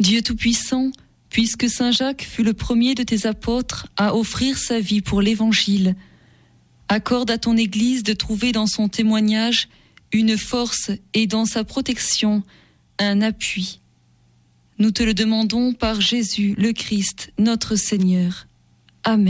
Dieu Tout-Puissant, puisque Saint Jacques fut le premier de tes apôtres à offrir sa vie pour l'Évangile, accorde à ton Église de trouver dans son témoignage une force et dans sa protection un appui. Nous te le demandons par Jésus le Christ, notre Seigneur. Amen.